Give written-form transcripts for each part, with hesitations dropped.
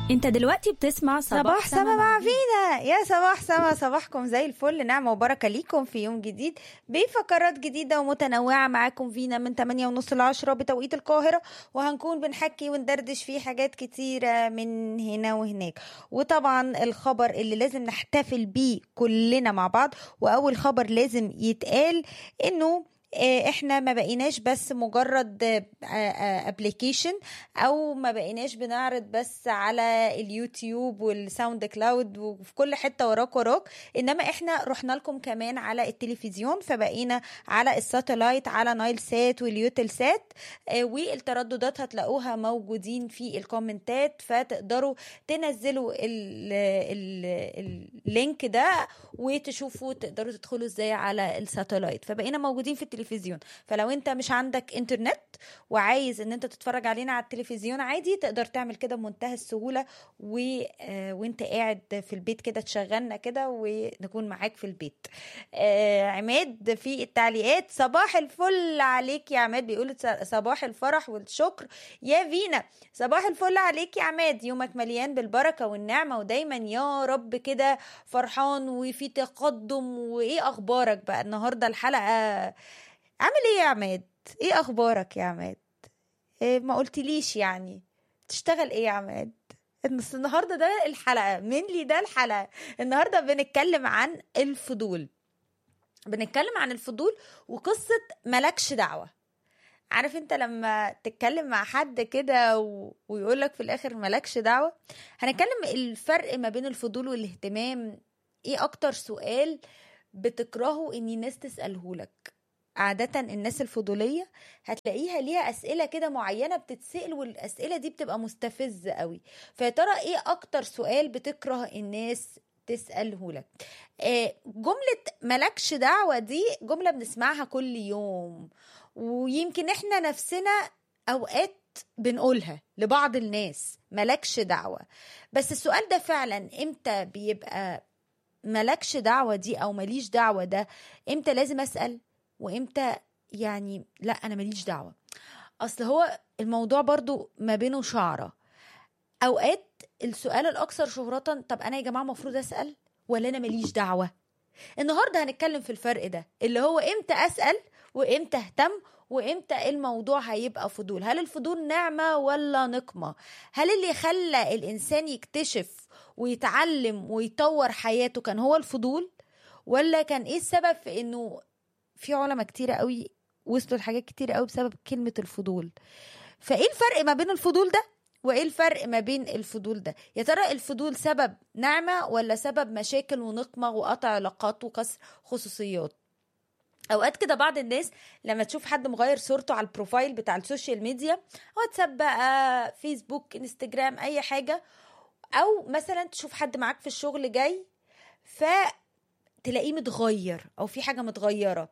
انت دلوقتي بتسمع صباح سما مع فينا. يا صباح سما، صباحكم زي الفل، نعمة وبركة ليكم في يوم جديد بفقرات جديدة ومتنوعة. معاكم فينا من 8:30 ل10 بتوقيت القاهرة، وهنكون بنحكي وندردش فيه حاجات كتيرة من هنا وهناك. وطبعا الخبر اللي لازم نحتفل بيه كلنا مع بعض، وأول خبر لازم يتقال إنه احنا ما بقيناش بس مجرد ابليكيشن، او ما بقيناش بنعرض بس على اليوتيوب والساوند كلاود وفي كل حتة وراك، انما احنا رحنا لكم كمان على التلفزيون، فبقينا على الساتلايت، على نايل سات واليوتل سات، والترددات هتلاقوها موجودين في الكومنتات، فتقدروا تنزلوا اللينك ده وتشوفوا تقدروا تدخلوا ازاي على الساتلايت. فبقينا موجودين في التلفزيون، فلو انت مش عندك انترنت وعايز ان انت تتفرج علينا على التلفزيون عادي، تقدر تعمل كده بمنتهى السهولة، وانت قاعد في البيت كده تشغلنا كده ونكون معاك في البيت. عماد في التعليقات، صباح الفل عليك يا عماد، بيقول صباح الفرح والشكر يا فينا. صباح الفل عليك يا عماد، يومك مليان بالبركة والنعمة، ودايما يا رب كده فرحان وفي تقدم. وايه اخبارك بقى النهاردة؟ الحلقة عامل ايه يا عماد؟ ايه اخبارك يا عماد؟ إيه ما قلتليش يعني تشتغل ايه يا عماد؟ النهارده ده الحلقة من لي، ده الحلقة النهارده بنتكلم عن الفضول. بنتكلم عن الفضول وقصة ملكش دعوة. عارف انت لما تتكلم مع حد كده ويقولك في الاخر ملكش دعوة؟ هنتكلم الفرق ما بين الفضول والاهتمام. ايه اكتر سؤال بتكرهه ان الناس تسألهولك؟ عادة الناس الفضولية هتلاقيها ليها أسئلة كده معينة بتتسأل، والأسئلة دي بتبقى مستفزة قوي. فيا ترى ايه أكتر سؤال بتكره الناس تسأله لك؟ جملة ملكش دعوة دي جملة بنسمعها كل يوم، ويمكن احنا نفسنا أوقات بنقولها لبعض الناس، ملكش دعوة. بس السؤال ده فعلا امتى بيبقى ملكش دعوة دي أو مليش دعوة ده؟ امتى لازم أسأل وامتى يعني لا انا ماليش دعوة؟ اصل هو الموضوع برضو ما بينه شعرة. اوقات السؤال الاكثر شهرة، طب انا يا جماعة مفروض اسأل ولا انا ماليش دعوة؟ النهاردة هنتكلم في الفرق ده، اللي هو امتى اسأل وامتى اهتم وامتى الموضوع هيبقى فضول. هل الفضول نعمة ولا نقمة؟ هل اللي خلى الانسان يكتشف ويتعلم ويطور حياته كان هو الفضول، ولا كان ايه السبب في انه في علماء كتيرة قوي وصلوا لحاجات كتيرة قوي بسبب كلمة الفضول؟ فايه الفرق ما بين الفضول ده وايه الفرق ما بين الفضول ده؟ يا ترى الفضول سبب نعمة ولا سبب مشاكل ونقمة وقطع علاقات وكسر خصوصيات؟ اوقات كده بعض الناس لما تشوف حد مغير صورته على البروفايل بتاع السوشيال ميديا، واتساب بقى، فيسبوك، انستجرام، اي حاجة، او مثلا تشوف حد معاك في الشغل جاي فتلاقيه متغير او في حاجة متغيرة،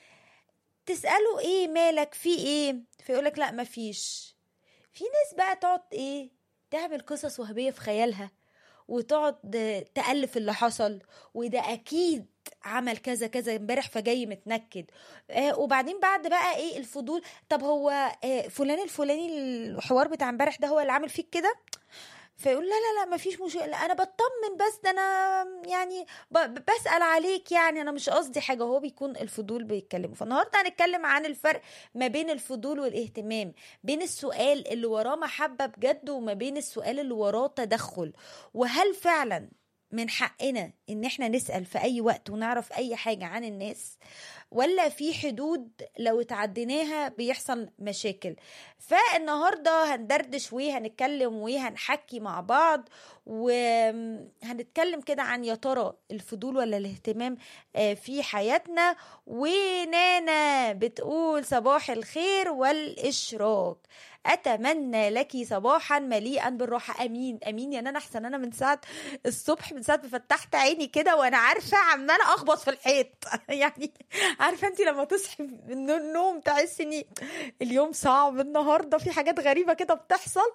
تسأله ايه مالك في ايه؟ فيقولك لا مفيش. في ناس بقى تقعد ايه، تعمل قصص وهمية في خيالها وتقعد تألف اللي حصل، وده اكيد عمل كذا كذا امبارح فجاي متنكد. وبعدين بعد بقى ايه الفضول، طب هو فلان الفلاني الحوار بتاع امبارح ده هو اللي عامل فيك كده؟ فيقول لا لا لا مفيش مشكلة، انا بطمن بس، ده انا يعني بسأل عليك، يعني انا مش قصدي حاجة. هو بيكون الفضول بيتكلموا. فالنهاردة هنتكلم عن الفرق ما بين الفضول والاهتمام، بين السؤال اللي وراه محبة بجد وما بين السؤال اللي وراه تدخل. وهل فعلا من حقنا ان احنا نسأل في اي وقت ونعرف اي حاجة عن الناس، ولا في حدود لو تعديناها بيحصل مشاكل؟ فالنهاردة هندردش وهنتكلم وهنحكي مع بعض، وهنتكلم كده عن يا ترى الفضول ولا الاهتمام في حياتنا. ونانا بتقول صباح الخير والإشراق، أتمنى لك صباحا مليئا بالراحة. أمين أمين يا نانا. أحسن أنا من ساعة الصبح، من ساعة ما فتحت عيني كده وأنا عارفة عمالة أخبط في الحيط يعني عارفة أنت لما تصحي من النوم تحسي إن اليوم صعب، النهاردة في حاجات غريبة كده بتحصل.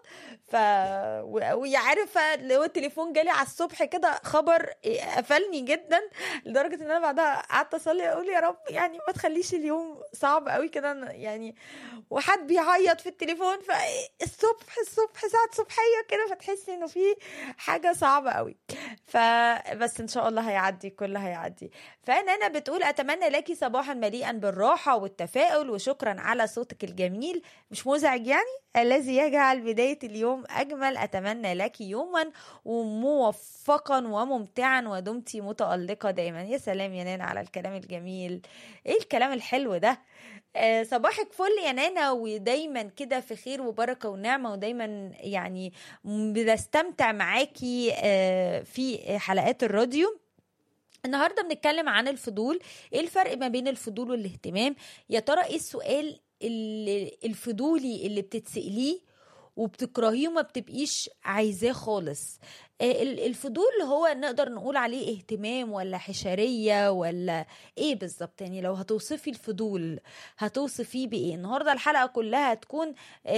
وعارفة لو التليفون جالي على الصبح كده خبر قفلني جدا، لدرجة إن أنا بعدها قعدت أصلي أقول يا رب يعني ما تخليش اليوم صعب قوي كده يعني، وحد بيعيط في التليفون طبعا الصبح ساعة صبحية كده، فتحسي انه في حاجة صعبة قوي. فبس ان شاء الله هيعدي، كله هيعدي. فانا بتقول اتمنى لك صباحا مليئا بالراحة والتفاؤل، وشكرا على صوتك الجميل، مش مزعج يعني، الذي يجعل بداية اليوم أجمل. أتمنى لك يوما موفقا وممتعا، ودمتي متألقة دايما. يا سلام يا نانا على الكلام الجميل، ايه الكلام الحلو ده. صباحك فل يا نانا، ودايما كده في خير وبركة ونعمة، ودايما يعني بنستمتع معاكي في حلقات الراديو. النهاردة بنتكلم عن الفضول. ايه الفرق ما بين الفضول والاهتمام؟ يا ترى ايه السؤال الفضولي اللي بتتسأليه وبتكرهيه وما بتبقيش عايزاه خالص؟ الفضول هو نقدر نقول عليه اهتمام ولا حشرية ولا ايه بالظبط؟ يعني لو هتوصفي الفضول هتوصفيه بايه؟ النهاردة الحلقة كلها هتكون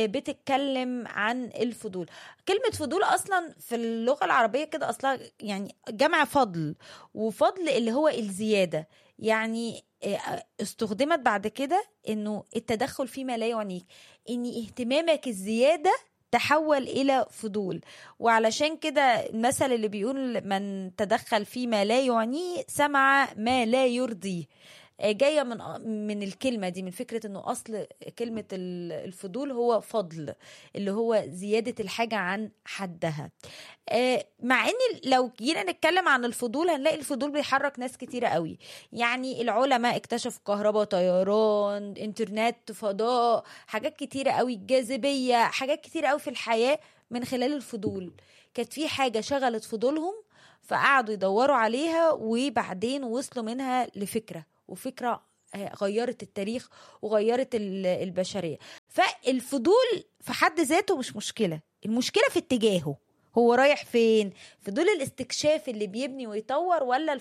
بتتكلم عن الفضول. كلمة فضول اصلا في اللغة العربية كده اصلا يعني جمع فضل، وفضل اللي هو الزيادة. يعني استخدمت بعد كده انه التدخل فيما لا يعنيك، ان اهتمامك الزيادة تحول إلى فضول. وعلشان كده المثل اللي بيقول من تدخل فيما لا يعنيه سمع ما لا يرضيه، جاية من الكلمة دي، من فكرة انه اصل كلمة الفضول هو فضل، اللي هو زيادة الحاجة عن حدها. مع ان لو جينا نتكلم عن الفضول هنلاقي الفضول بيحرك ناس كتيرة قوي. يعني العلماء اكتشفوا كهرباء، طيران، انترنت، فضاء، حاجات كتيرة قوي، الجاذبية، حاجات كتيرة قوي في الحياة من خلال الفضول. كانت في حاجة شغلت فضولهم فقعدوا يدوروا عليها، وبعدين وصلوا منها لفكرة، وفكرة غيرت التاريخ وغيرت البشرية. فالفضول في حد ذاته مش مشكلة، المشكلة في اتجاهه، هو رايح فين؟ فضول الاستكشاف اللي بيبني ويطور، ولا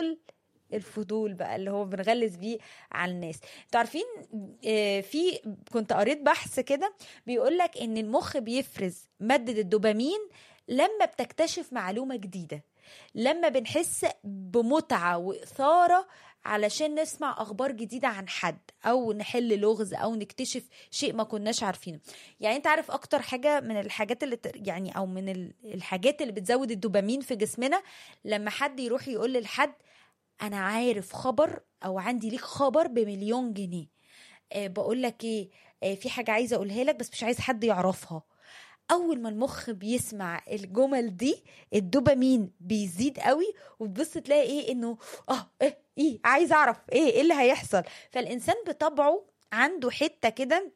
الفضول بقى اللي هو بنغلس بيه على الناس؟ انتوا عارفين في كنت قريت بحث كده بيقولك ان المخ بيفرز مادة الدوبامين لما بتكتشف معلومة جديدة، لما بنحس بمتعة وإثارة علشان نسمع أخبار جديدة عن حد، أو نحل لغز، أو نكتشف شيء ما كناش عارفينه. يعني أنت عارف أكتر حاجة من الحاجات اللي يعني أو من الحاجات اللي بتزود الدوبامين في جسمنا، لما حد يروح يقول لحد أنا عارف خبر، أو عندي ليك خبر ب1,000,000 جنيه، بقول لك إيه، في حاجة عايزة أقولها لك بس مش عايز حد يعرفها. اول ما المخ بيسمع الجمل دي الدوبامين بيزيد قوي، وتبص تلاقي ايه انه ايه عايز اعرف ايه اللي هيحصل. فالانسان بطبعه عنده حتة كده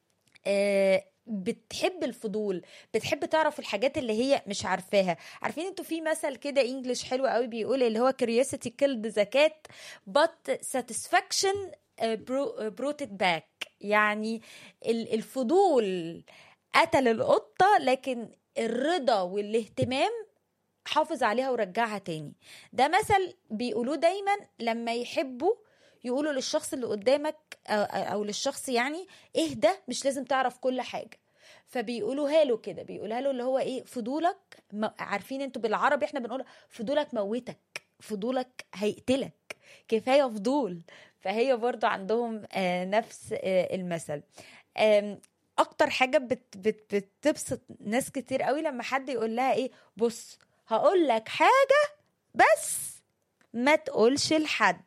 بتحب الفضول، بتحب تعرف الحاجات اللي هي مش عارفاها. عارفين انتوا في مثل كده انجليش حلو قوي بيقول اللي هو curiosity killed the cat but satisfaction brought it back. يعني الفضول قتل القطة، لكن الرضا والاهتمام حافظ عليها ورجعها تاني. ده مثل بيقولوه دايما لما يحبوا يقولوا للشخص اللي قدامك او للشخص يعني اهدى، مش لازم تعرف كل حاجة. فبيقولوها له كده، بيقولها له اللي هو ايه، فضولك عارفين انتوا بالعربي احنا بنقول فضولك موتك، فضولك هيقتلك، كفاية فضول. فهي برضو عندهم نفس المثل. اكتر حاجة بتبسط ناس كتير قوي لما حد يقول لها ايه، بص هقول لك حاجة بس ما تقولش لحد.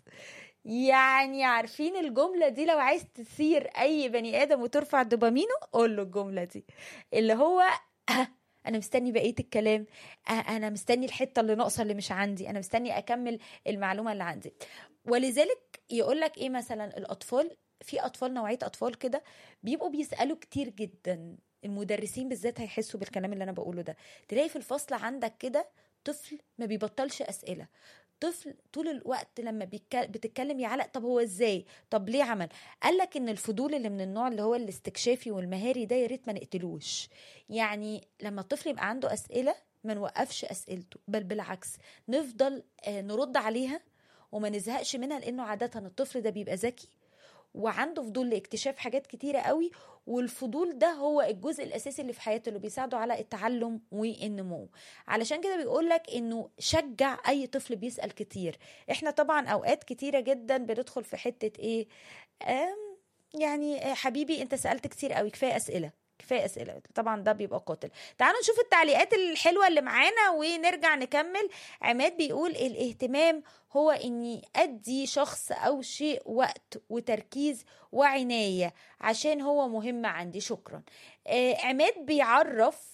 يعني عارفين الجملة دي لو عايز تثير اي بني ادم وترفع دوبامينه، قول له الجملة دي، اللي هو انا مستني بقية الكلام، انا مستني الحتة اللي ناقصة اللي مش عندي، انا مستني اكمل المعلومة اللي عندي. ولذلك يقولك ايه مثلا الاطفال، في اطفال نوعية اطفال كده بيبقوا بيسألوا كتير جدا. المدرسين بالذات هيحسوا بالكلام اللي انا بقوله ده. تلاقي في الفصل عندك كده طفل ما بيبطلش اسئلة، طفل طول الوقت لما بتتكلم يعلق، طب هو ازاي، طب ليه عمل. قالك ان الفضول اللي من النوع اللي هو الاستكشافي والمهاري ده يا ريت ما نقتلوش. يعني لما الطفل يبقى عنده اسئلة ما نوقفش اسئلته، بل بالعكس نفضل نرد عليها وما نزهقش منها، لانه عادة الطفل ده بيبقى ذكي وعنده فضول لاكتشاف حاجات كتيرة قوي. والفضول ده هو الجزء الأساسي اللي في حياته اللي بيساعده على التعلم والنمو. علشان كده بيقولك إنه شجع أي طفل بيسأل كتير. إحنا طبعا أوقات كتيرة جدا بندخل في حتة إيه، يعني حبيبي أنت سألت كتير قوي، كفاية أسئلة، كفايه اسئله طبعا، ده بيبقى قاتل. تعالوا نشوف التعليقات الحلوه اللي معانا ونرجع نكمل. عماد بيقول الاهتمام هو اني ادي شخص او شيء وقت وتركيز وعنايه عشان هو مهم عندي. شكرا. عماد بيعرف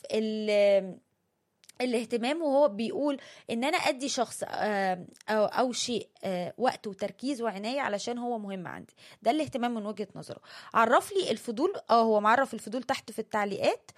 الاهتمام، وهو بيقول ان انا ادي شخص او شيء وقت وتركيز وعناية علشان هو مهم عندي. ده الاهتمام من وجهة نظره. عرف لي الفضول. هو معرف الفضول تحت في التعليقات.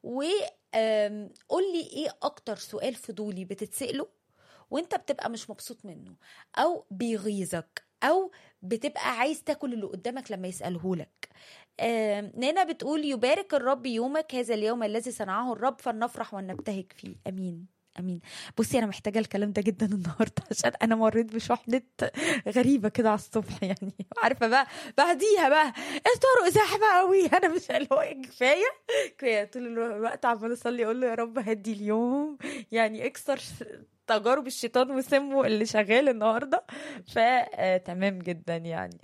وقول لي ايه اكتر سؤال فضولي بتتسأله وانت بتبقى مش مبسوط منه او بيغيظك او بتبقى عايز تاكل اللي قدامك لما يسألهولك. نانا بتقول يبارك الرب يومك، هذا اليوم الذي صنعه الرب فلنفرح ونبتهج فيه. امين امين. بصي انا محتاجه الكلام ده جدا النهارده عشان انا مريت بشحنه غريبه كده على الصبح يعني. عارفه بقى بعديها بقى الطرق زحمه قوي، انا مش اللي هو كفايه طول الوقت عمال اصلي اقول له يا رب هدي اليوم، يعني اكسر تجارب الشيطان وسمه اللي شغال النهارده. فتمام جدا يعني.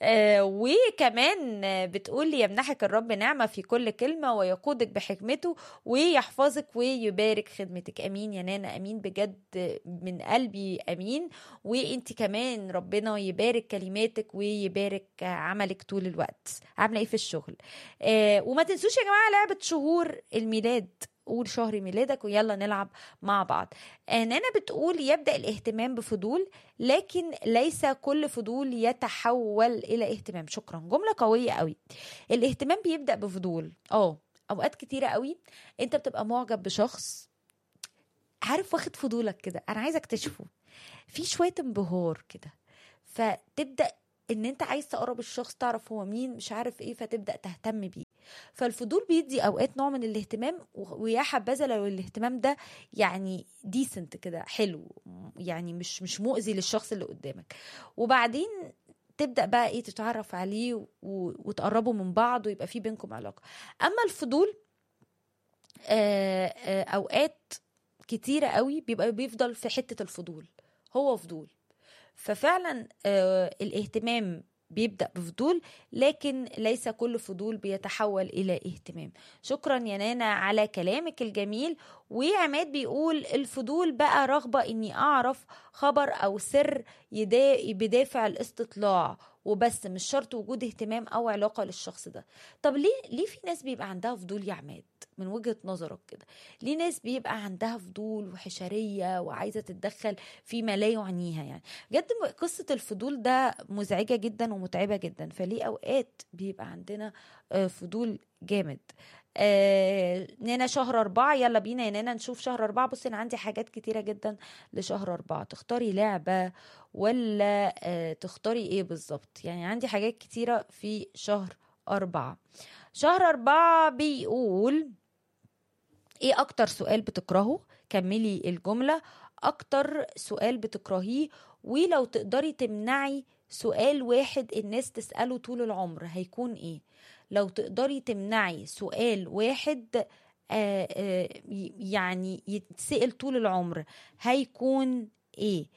وكمان بتقول لي يمنحك الرب نعمه في كل كلمه ويقودك بحكمته ويحفظك ويبارك خدمتك. امين يا نانا، امين بجد من قلبي، امين. وانت كمان ربنا يبارك كلماتك ويبارك عملك طول الوقت. عامله ايه في الشغل؟ وما تنسوش يا جماعه لعبه شهور الميلاد. قول شهر ميلادك ويلا نلعب مع بعض. نانا بتقول يبدأ الاهتمام بفضول لكن ليس كل فضول يتحول إلى اهتمام. شكرا، جملة قوية قوي. الاهتمام بيبدأ بفضول. أوقات كتيرة قوي انت بتبقى معجب بشخص، عارف، واخد فضولك كده، انا عايزة اكتشفه، في شوية انبهار كده، فتبدأ ان انت عايز تقرب الشخص، تعرف هو مين، مش عارف ايه، فتبدأ تهتم بيه. فالفضول بيدي اوقات نوع من الاهتمام، ويا حبذا لو الاهتمام ده يعني ديسنت كده، حلو، يعني مش مؤذي للشخص اللي قدامك. وبعدين تبدأ بقى ايه، تتعرف عليه وتقربوا من بعض ويبقى في بينكم علاقة. اما الفضول اوقات كتيرة قوي بيفضل في حتة الفضول، هو فضول. ففعلا الاهتمام بيبدأ بفضول لكن ليس كل فضول بيتحول إلى اهتمام. شكرا يا نانا على كلامك الجميل. وعماد بيقول الفضول بقى رغبة إني أعرف خبر أو سر بدافع الاستطلاع وبس، مش شرط وجود اهتمام أو علاقة للشخص ده. طب ليه في ناس بيبقى عندها فضول يا عماد من وجهة نظرك كده؟ ليه ناس بيبقى عندها فضول وحشرية وعايزة تتدخل فيما لا يعنيها؟ يعني بجد قصة الفضول ده مزعجة جدا ومتعبة جدا. فليه أوقات بيبقى عندنا فضول جامد. نانا شهر 4، يلا بينا يا نانا نشوف شهر 4. بصي أنا عندي حاجات كتيرة جدا لشهر 4. تختاري لعبة ولا تختاري ايه بالظبط؟ يعني عندي حاجات كتيرة في شهر 4. شهر 4 بيقول ايه اكتر سؤال بتكرهه؟ كملي الجملة. اكتر سؤال بتكرهيه، ولو تقدري تمنعي سؤال واحد الناس تسأله طول العمر هيكون ايه؟ لو تقدري تمنعي سؤال واحد يعني يتسأل طول العمر هيكون ايه؟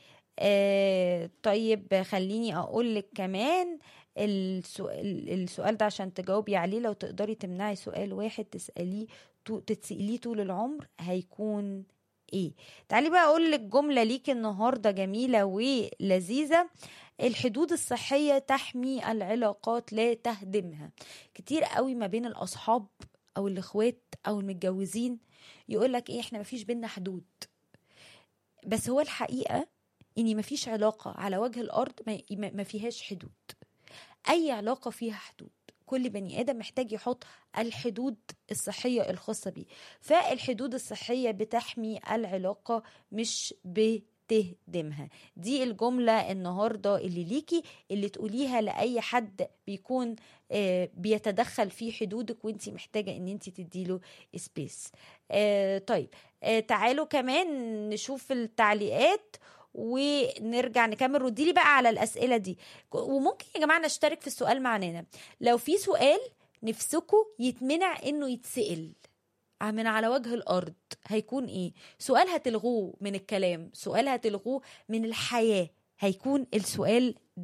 طيب خليني اقولك كمان السؤال ده عشان تجاوبي عليه. لو تقدري تمنعي سؤال واحد تتسأليه طول العمر هيكون ايه؟ تعالي بقى اقول لك جملة ليك النهاردة جميلة ولذيذة. الحدود الصحية تحمي العلاقات لا تهدمها. كتير قوي ما بين الاصحاب او الاخوات او المتجوزين يقولك ايه، احنا مفيش بينا حدود. بس هو الحقيقة اني مفيش علاقة على وجه الارض ما فيهاش حدود. اي علاقة فيها حدود. كل بني آدم محتاج يحط الحدود الصحية الخاصة بيه. فالحدود الصحية بتحمي العلاقة مش بتهدمها. دي الجملة النهاردة اللي ليكي، اللي تقوليها لأي حد بيكون بيتدخل في حدودك وانتي محتاجة ان انتي تديله سبيس. طيب تعالوا كمان نشوف التعليقات ونرجع نكمل. رديلي بقى على الأسئلة دي. وممكن يا جماعة نشترك في السؤال معنا. لو في سؤال نفسكم يتمنع انه يتسأل من على وجه الأرض هيكون ايه؟ سؤال هتلغوه من الكلام، سؤال هتلغوه من الحياة، هيكون السؤال ده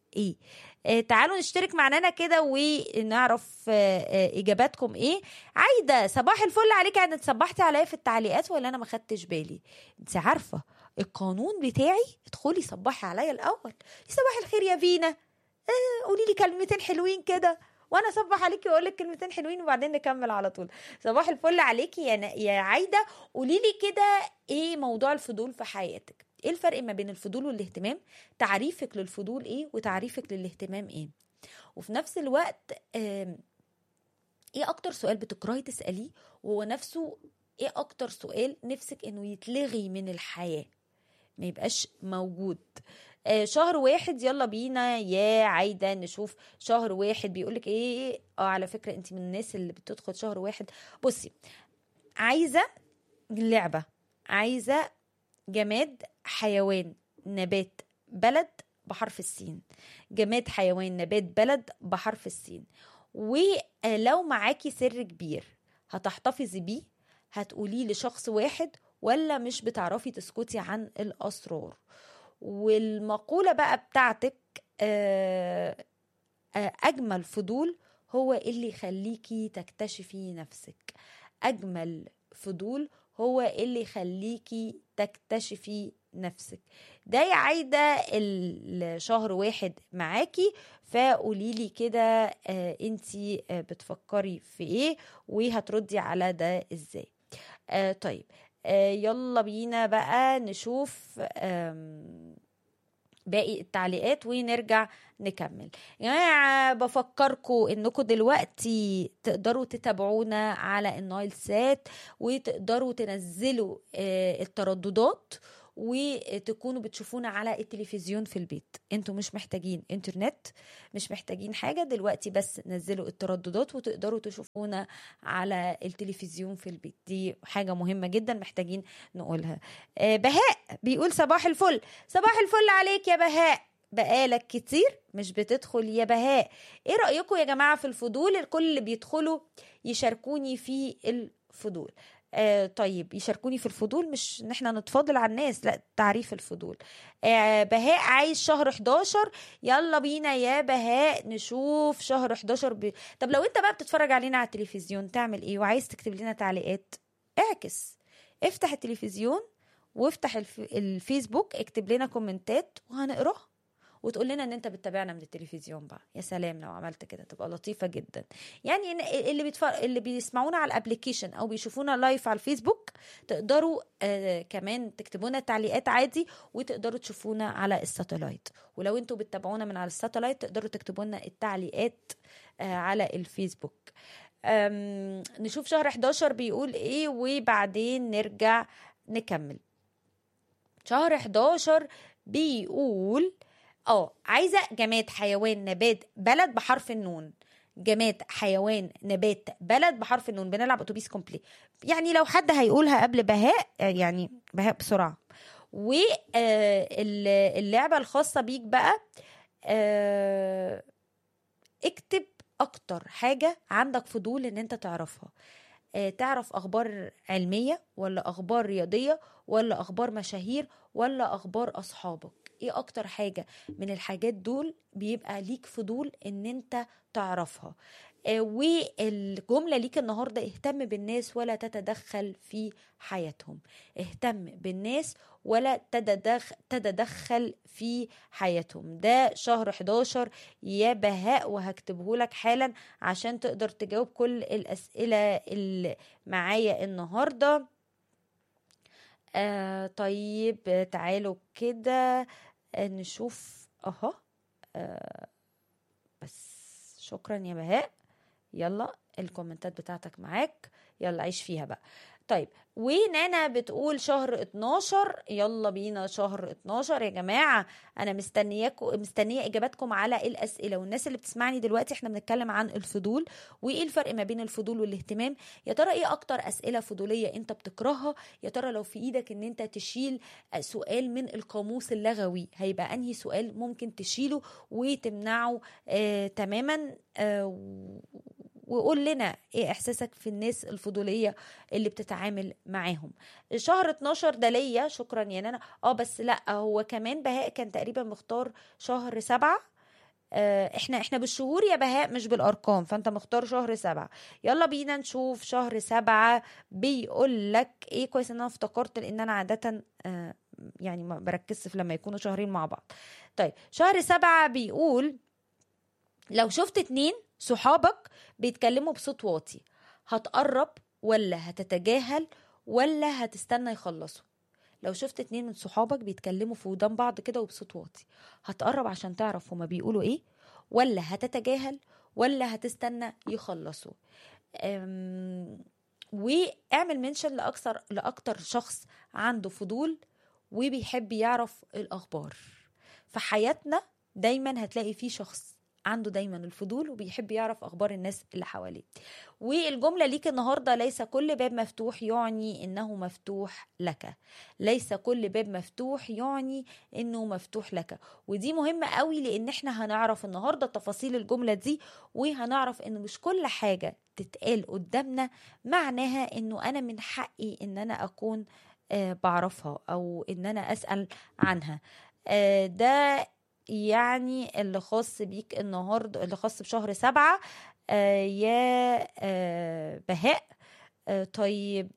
ايه؟ تعالوا نشترك معنا كده ونعرف اجاباتكم ايه. عايده صباح الفل عليك، انت صبحتي عليا في التعليقات ولا انا ما خدتش بالي؟ انت عارفه القانون بتاعي، ادخلي صبحي عليا الاول. صباح الخير يا فينا، قولي لي كلمتين حلوين كده وانا اصبح عليكي واقول لك كلمتين حلوين وبعدين نكمل على طول. صباح الفل عليكي يا عايده. قولي لي كده، ايه موضوع الفضول في حياتك؟ ايه الفرق ما بين الفضول والاهتمام؟ تعريفك للفضول ايه وتعريفك للاهتمام ايه؟ وفي نفس الوقت ايه اكتر سؤال بتكرهي تسأليه، وهو نفسه ايه اكتر سؤال نفسك انه يتلغي من الحياة، ما يبقاش موجود؟ شهر واحد، يلا بينا يا عايدة نشوف شهر واحد بيقولك ايه. على فكرة انت من الناس اللي بتدخل شهر واحد. بصي، عايزة لعبة، عايزة جماد حيوان نبات بلد بحرف السين. جماد حيوان نبات بلد بحرف السين. ولو معاكي سر كبير هتحتفظي بيه، هتقوليه لشخص واحد ولا مش بتعرفي تسكتي عن الأسرار؟ والمقولة بقى بتاعتك أجمل فضول هو اللي يخليكي تكتشفي نفسك. أجمل فضول هو اللي يخليكي تكتشفي نفسك. ده يا عايدة الشهر واحد معاكي، فقوليلي كده انتي بتفكري في ايه وهتردي على ده ازاي. طيب يلا بينا بقى نشوف باقي التعليقات ونرجع نكمل. يا جماعة بفكركم انكم دلوقتي تقدروا تتابعونا على النايل سات، وتقدروا تنزلوا الترددات وتكونوا بتشوفونا على التلفزيون في البيت. انتوا مش محتاجين انترنت، مش محتاجين حاجة دلوقتي، بس نزلوا الترددات وتقدروا تشوفونا على التلفزيون في البيت. دي حاجة مهمة جدا محتاجين نقولها. بهاء بيقول صباح الفل. صباح الفل عليك يا بهاء، بقالك كتير مش بتدخل يا بهاء. ايه رأيكم يا جماعة في الفضول؟ الكل اللي بيدخلوا يشاركوني في الفضول. طيب يشاركوني في الفضول، مش ان احنا نتفاضل على الناس، لا، تعريف الفضول. بهاء عايز شهر 11. يلا بينا يا بهاء نشوف شهر 11 طب لو انت بقى بتتفرج علينا على التلفزيون تعمل ايه وعايز تكتب لنا تعليقات؟ اعكس، افتح التلفزيون وافتح الفيسبوك، اكتب لنا كومنتات وهنقراها، وتقول لنا ان انت بتتابعنا من التلفزيون بقى. يا سلام لو عملت كده تبقى لطيفة جدا. يعني اللي بيسمعونا على الابليكيشن او بيشوفونا لايف على الفيسبوك تقدروا كمان تكتبونا تعليقات عادي، وتقدروا تشوفونا على الساتلايت. ولو انتوا بتتابعونا من على الساتلايت تقدروا تكتبوا لنا التعليقات على الفيسبوك. نشوف شهر 11 بيقول ايه وبعدين نرجع نكمل. شهر 11 بيقول عايزة جماد حيوان نبات بلد بحرف النون. جماد حيوان نبات بلد بحرف النون. بنلعب اتوبيس كومبلي، يعني لو حد هيقولها قبل بهاء يعني بهاء بسرعة. واللعبة الخاصة بيك بقى، اكتب اكتر حاجة عندك فضول ان انت تعرفها. تعرف اخبار علمية ولا اخبار رياضية ولا اخبار مشاهير ولا اخبار اصحابك؟ ايه اكتر حاجة من الحاجات دول بيبقى ليك فضول ان انت تعرفها؟ والجملة ليك النهاردة: اهتم بالناس ولا تتدخل في حياتهم. اهتم بالناس ولا تتدخل في حياتهم. ده شهر 11 يا بهاء، وهكتبه لك حالا عشان تقدر تجاوب كل الأسئلة اللي معايا النهاردة. طيب تعالوا كده نشوف بس شكرا يا بهاء. يلا الكومنتات بتاعتك معاك، يلا عيش فيها بقى. طيب ونانا بتقول شهر 12. يلا بينا شهر 12 يا جماعة. أنا مستنية إجاباتكم على الأسئلة. والناس اللي بتسمعني دلوقتي احنا بنتكلم عن الفضول وإيه الفرق ما بين الفضول والاهتمام. يا ترى إيه أكتر أسئلة فضولية أنت بتكرهها؟ يا ترى لو في إيدك أن أنت تشيل سؤال من القاموس اللغوي هيبقى أنهي سؤال ممكن تشيله وتمنعه تماما؟ وقول لنا ايه احساسك في الناس الفضولية اللي بتتعامل معاهم. شهر 12 ده ليا، شكرا يا نانا. بس لا، هو كمان بهاء كان تقريبا مختار شهر 7. احنا بالشهور يا بهاء مش بالارقام، فانت مختار شهر 7. يلا بينا نشوف شهر 7 بيقول لك ايه. كويس ان انا افتكرت، لان انا عادة يعني ما بركزش في لما يكونوا شهرين مع بعض. طيب شهر 7 بيقول لو شفت 2 صحابك بيتكلموا بصوت واطي، هتقرب ولا هتتجاهل ولا هتستنى يخلصوا؟ لو شفت 2 من صحابك بيتكلموا في ودان بعض كده وبصوت واطي، هتقرب عشان تعرف هما بيقولوا ايه، ولا هتتجاهل ولا هتستنى يخلصوا؟ واعمل منشن لأكتر شخص عنده فضول وبيحب يعرف الأخبار في حياتنا. دايما هتلاقي فيه شخص عنده دايما الفضول وبيحب يعرف أخبار الناس اللي حواليه. والجملة ليك النهاردة: ليس كل باب مفتوح يعني إنه مفتوح لك. ليس كل باب مفتوح يعني إنه مفتوح لك. ودي مهمة قوي، لأن احنا هنعرف النهاردة تفاصيل الجملة دي، وهنعرف إن مش كل حاجة تتقال قدامنا معناها إنه أنا من حقي إن أنا أكون بعرفها أو إن أنا أسأل عنها. ده يعني اللي خاص بيك النهاردة، اللي خاص بشهر 7 يا بهاء. طيب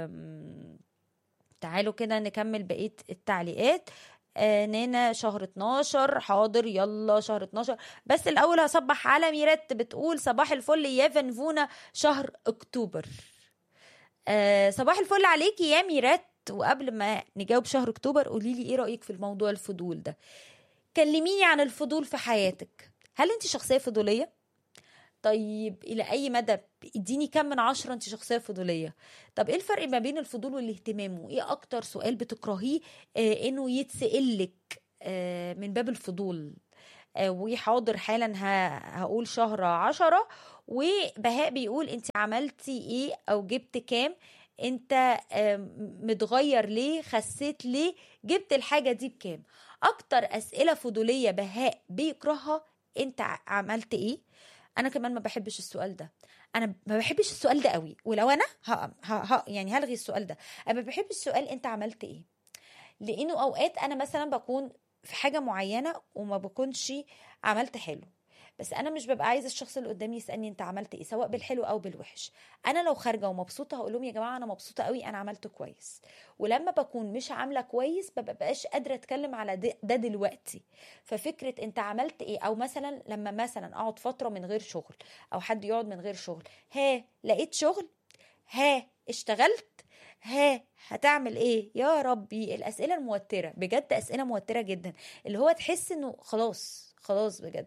تعالوا كده نكمل بقية التعليقات. نانا شهر 12 حاضر، يلا شهر 12. بس الأول هصبح على ميرات بتقول صباح الفل يا فنفونة شهر أكتوبر. صباح الفل عليكي يا ميرات. وقبل ما نجاوب شهر أكتوبر قوليلي ايه رأيك في الموضوع الفضول ده. كلميني عن الفضول في حياتك. هل انت شخصية فضولية؟ طيب إلى أي مدى؟ اديني كم من 10 انت شخصية فضولية. طب ايه الفرق ما بين الفضول والاهتمام؟ وايه أكتر سؤال بتكرهيه إنه يتسألك من باب الفضول؟ وحاضر حالا هقول شهر 10. وبهاء بيقول انت عملتي ايه أو جبت كام؟ انت متغير ليه؟ خسيت ليه؟ جبت الحاجة دي بكام؟ اكتر اسئله فضوليه بهاء بيكرهها: انت عملت ايه؟ انا كمان ما بحبش السؤال ده. انا ما بحبش السؤال ده قوي. ولو انا يعني هلغي السؤال ده. انا ما بحبش السؤال انت عملت ايه، لانه اوقات انا مثلا بكون في حاجه معينه وما بكونش عملت حلو، بس انا مش ببقى عايزه الشخص اللي قدامي يسالني انت عملت ايه، سواء بالحلو او بالوحش. انا لو خارجه ومبسوطه هقول لهم يا جماعه انا مبسوطه قوي، انا عملت كويس. ولما بكون مش عامله كويس ببقاش قادره اتكلم على ده دلوقتي. ففكره انت عملت ايه، او مثلا لما مثلا اقعد فتره من غير شغل، او حد يقعد من غير شغل: ها لقيت شغل؟ ها اشتغلت؟ ها هتعمل ايه؟ يا ربي الاسئله الموتره بجد، اسئله موتره جدا، اللي هو تحس انه خلاص خلاص بجد.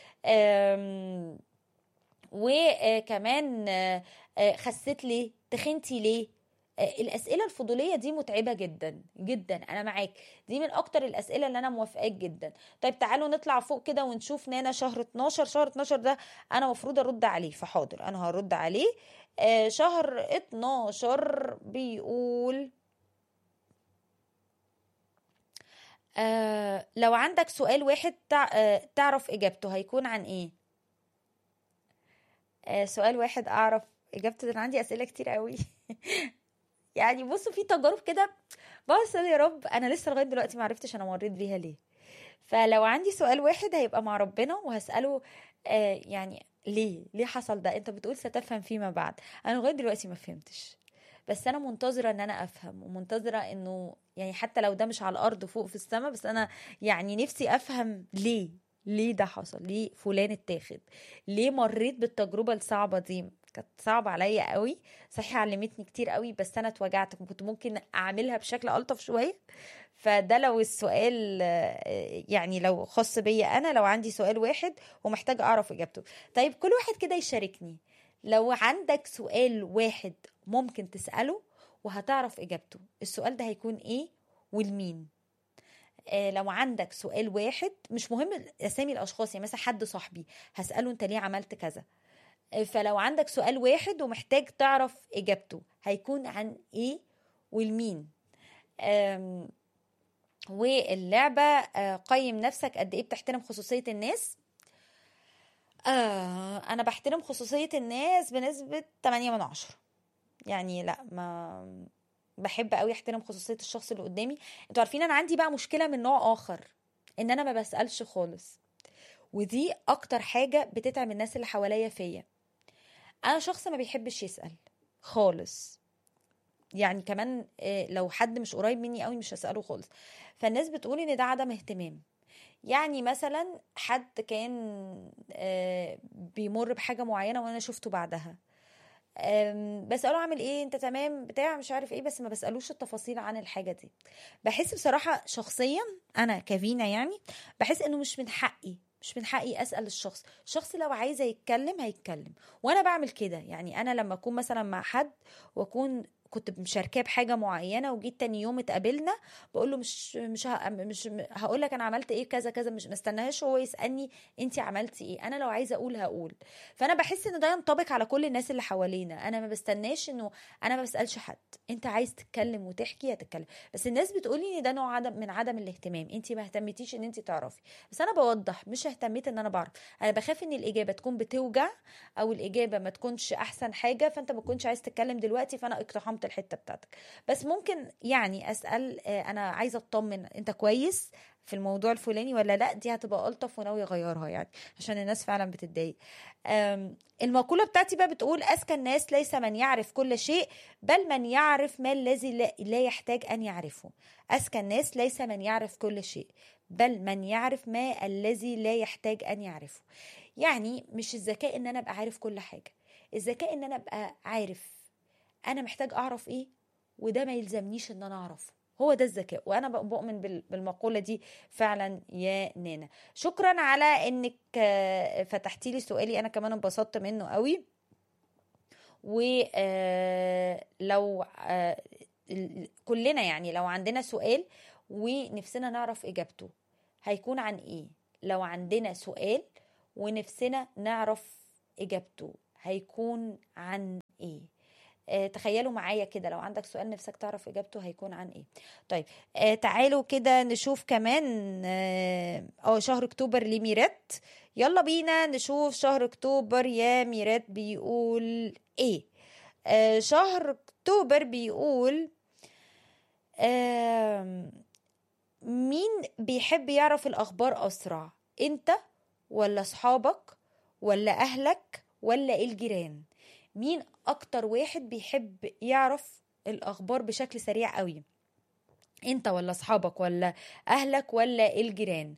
وكمان خسيت ليه؟ تخنتي ليه؟ الأسئلة الفضولية دي متعبة جدا جدا، أنا معاك. دي من أكتر الأسئلة اللي أنا موافقاك جدا. طيب تعالوا نطلع فوق كده ونشوف نانا شهر 12. شهر 12 ده أنا مفروض أرد عليه، فحاضر أنا هرد عليه. شهر 12 بيقول لو عندك سؤال واحد تعرف إجابته هيكون عن إيه؟ سؤال واحد اعرف اجابته؟ ده انا عندي اسئله كتير قوي. يعني بصوا في تجارب كده بس يا رب انا لسه لغايه دلوقتي ما عرفتش انا مريت بيها ليه. فلو عندي سؤال واحد هيبقى مع ربنا وهساله يعني ليه حصل ده؟ انت بتقول ستفهم فيما بعد. انا لغايه دلوقتي ما فهمتش، بس انا منتظره ان انا افهم، ومنتظره انه يعني حتى لو ده مش على الارض فوق في السماء، بس انا يعني نفسي افهم ليه ده حصل، ليه فلان اتاخد، ليه مريت بالتجربة الصعبة دي. كانت صعبة عليا قوي صحيح، علمتني كتير قوي، بس انا اتوجعت، كنت ممكن اعملها بشكل الطف شوية. فده لو السؤال يعني لو خاص بيا انا، لو عندي سؤال واحد ومحتاجة اعرف اجابته. طيب كل واحد كده يشاركني، لو عندك سؤال واحد ممكن تسأله وهتعرف اجابته، السؤال ده هيكون ايه والمين؟ لو عندك سؤال واحد، مش مهم اسامي الاشخاص، يعني مثلا حد صاحبي هسأله انت ليه عملت كذا. فلو عندك سؤال واحد ومحتاج تعرف اجابته هيكون عن ايه والمين؟ واللعبة قيم نفسك قد ايه بتحترم خصوصية الناس. انا بحترم خصوصية الناس بنسبة 8/10. يعني لا، ما بحب قوي احترم خصوصية الشخص اللي قدامي. انتوا عارفين انا عندي بقى مشكلة من نوع اخر، ان انا ما بسألش خالص. ودي اكتر حاجة بتتعب الناس اللي حواليا فيا. انا شخص ما بيحبش يسأل خالص، يعني كمان لو حد مش قريب مني قوي مش هسأله خالص. فالناس بتقول ان ده عدم اهتمام. يعني مثلا حد كان بيمر بحاجة معينة وانا شفته بعدها، بسأله عامل ايه، انت تمام، بتاع مش عارف ايه، بس ما بسألوش التفاصيل عن الحاجة دي. بحس بصراحة شخصيا انا كفينا، يعني بحس انه مش من حقي اسال الشخص لو عايزه يتكلم هيتكلم. وانا بعمل كده، يعني انا لما اكون مثلا مع حد واكون كنت مشاركاه بحاجه معينه وجيت تاني يوم اتقابلنا، بقول له مش هقول لك انا عملت ايه كذا كذا، مش مستناهاش هو يسالني انت عملتي ايه، انا لو عايزه اقول هقول. فانا بحس ان ده ينطبق على كل الناس اللي حوالينا. انا ما بستناش انه انا ما بسالش حد، انت عايز تتكلم وتحكي هتتكلم. بس الناس بتقولي ان ده نوع من عدم الاهتمام، انت ما اهتمتيش ان انت تعرفي. بس انا بوضح مش اهتميت ان انا بعرف. انا بخاف ان الاجابه تكون بتوجع او الاجابه ما تكونش احسن حاجه، فانت ما تكونش عايز تتكلم دلوقتي، فانا اقتحمت الحته بتاعتك. بس ممكن يعني اسال انا عايزه اطمن انت كويس في الموضوع الفلاني ولا لا. دي هتبقى الطف وناوي اغيرها، يعني عشان الناس فعلا بتتضايق. المقوله بتاعتي بقى بتقول اذكى الناس ليس من يعرف كل شيء، بل من يعرف ما الذي لا يحتاج ان يعرفه. اذكى الناس ليس من يعرف كل شيء، بل من يعرف ما الذي لا يحتاج ان يعرفه. يعني مش الذكاء ان انا ابقى عارف كل حاجه، الذكاء ان انا ابقى عارف انا محتاج اعرف ايه، وده ما يلزمنيش ان انا اعرفه. هو ده الذكاء. وانا بؤمن بالمقولة دي فعلا يا نانا. شكرا على انك فتحتي لي سؤالي، انا كمان انبسطت منه قوي. ولو كلنا يعني لو عندنا سؤال ونفسنا نعرف اجابته هيكون عن ايه؟ لو عندنا سؤال ونفسنا نعرف اجابته هيكون عن ايه؟ تخيلوا معايا كده، لو عندك سؤال نفسك تعرف اجابته هيكون عن ايه؟ طيب تعالوا كده نشوف كمان شهر اكتوبر ليه ميرات. يلا بينا نشوف شهر اكتوبر يا ميرات بيقول ايه. شهر اكتوبر بيقول مين بيحب يعرف الاخبار اسرع، انت ولا اصحابك ولا اهلك ولا الجيران؟ مين اكتر واحد بيحب يعرف الاخبار بشكل سريع قوي، انت ولا اصحابك ولا اهلك ولا الجيران؟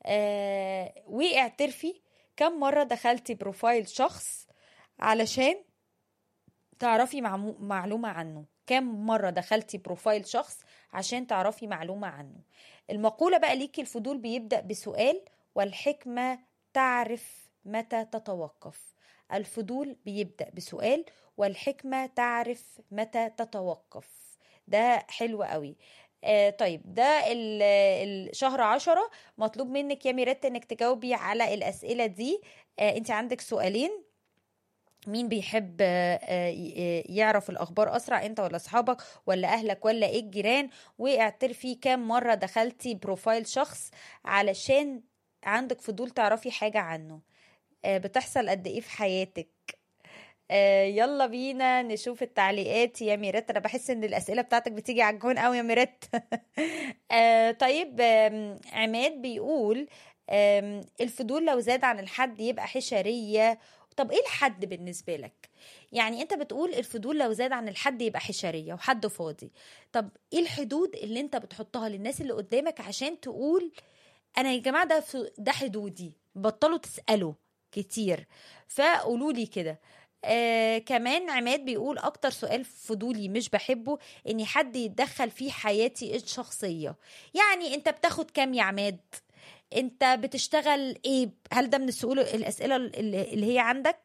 واعترفي كم مرة دخلتي بروفايل شخص علشان تعرفي معلومة عنه؟ كم مرة دخلتي بروفايل شخص عشان تعرفي معلومة عنه؟ المقولة بقى ليكي، الفضول بيبدأ بسؤال والحكمة تعرف متى تتوقف. الفضول بيبدأ بسؤال والحكمة تعرف متى تتوقف. ده حلو قوي. طيب ده الشهر 10 مطلوب منك يا ميرات انك تجاوبي على الأسئلة دي. انت عندك سؤالين، مين بيحب يعرف الأخبار أسرع، أنت ولا أصحابك ولا أهلك ولا إيه الجيران؟ واعترفي كام مرة دخلتي بروفايل شخص علشان عندك فضول تعرفي حاجة عنه. بتحصل قد إيه في حياتك؟ يلا بينا نشوف التعليقات يا ميرات. أنا بحس إن الأسئلة بتاعتك بتيجي على الجون أوي يا ميرات. طيب عماد بيقول الفضول لو زاد عن الحد يبقى حشرية. طب ايه الحد بالنسبة لك؟ يعني انت بتقول الفضول لو زاد عن الحد يبقى حشرية وحد فاضي. طب ايه الحدود اللي انت بتحطها للناس اللي قدامك عشان تقول انا يا جماعة ده حدودي، بطلوا تسألوا كتير؟ فقولوا لي كده. كمان عماد بيقول اكتر سؤال فضولي مش بحبه ان حد يتدخل في حياتي الشخصية. يعني انت بتاخد كام يا عماد؟ انت بتشتغل ايه؟ هل ده من الاسئله اللي هي عندك؟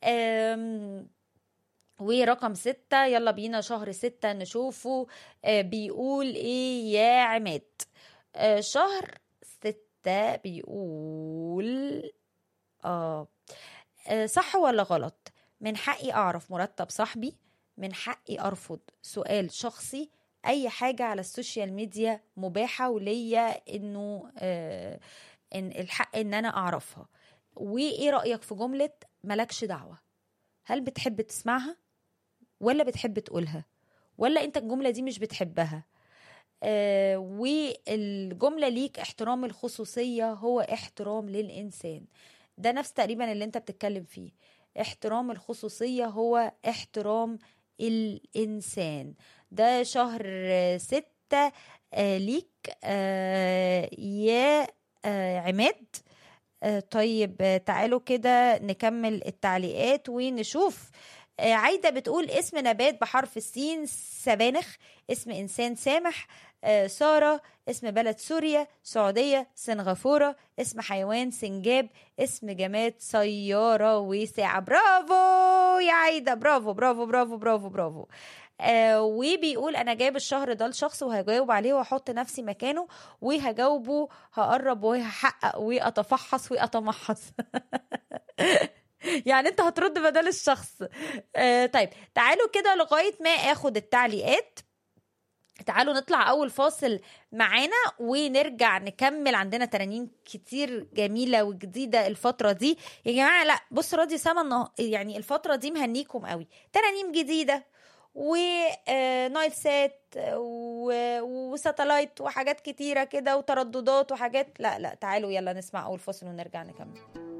ورقم 6 يلا بينا شهر 6 نشوفه بيقول ايه يا عماد. شهر 6 بيقول صح ولا غلط؟ من حقي اعرف مرتب صاحبي، من حقي ارفض سؤال شخصي، اي حاجة على السوشيال ميديا مباحة وليا انه ان الحق ان انا اعرفها. وايه رأيك في جملة ملكش دعوة؟ هل بتحب تسمعها ولا بتحب تقولها، ولا انت الجملة دي مش بتحبها؟ والجملة ليك احترام الخصوصية هو احترام للإنسان. ده نفس تقريبا اللي انت بتتكلم فيه. احترام الخصوصية هو احترام الإنسان. ده شهر 6 ليك يا عماد. طيب تعالوا كده نكمل التعليقات ونشوف. عايدة بتقول اسم نبات بحرف السين سبانخ، اسم إنسان سامح. سارة اسم بلد سوريا سعودية سنغافورة، اسم حيوان سنجاب، اسم جماد سيارة وساعة. برافو يا عايدة، برافو برافو برافو برافو برافو. وبيقول انا جايب الشهر ده لشخص وهجاوب عليه واحط نفسي مكانه وهجاوبه، هقرب وهحقق واتفحص واتمحص. يعني انت هترد بدل الشخص. طيب تعالوا كده لغاية ما اخد التعليقات. تعالوا نطلع اول فاصل معانا ونرجع نكمل. عندنا ترانيم كتير جميلة وجديدة الفترة دي يا جماعة. لا بص راضي سما يعني الفترة دي مهنيكم قوي، ترانيم جديدة ونايل سات وساتلايت وحاجات كتيرة كده وترددات وحاجات. لا تعالوا يلا نسمع اول فاصل ونرجع نكمل.